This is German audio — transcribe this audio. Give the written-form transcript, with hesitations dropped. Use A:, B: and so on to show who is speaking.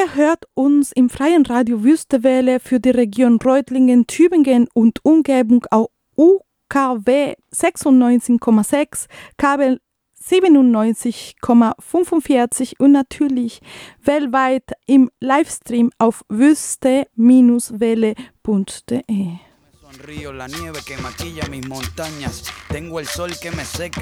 A: Ihr hört uns im freien Radio Wüstewelle für die Region Reutlingen, Tübingen und Umgebung auf UKW 96,6, Kabel 97,45 und natürlich weltweit im Livestream auf wüste-welle.de.
B: Sonrío, la nieve que maquilla mis montañas. Tengo el sol que me seca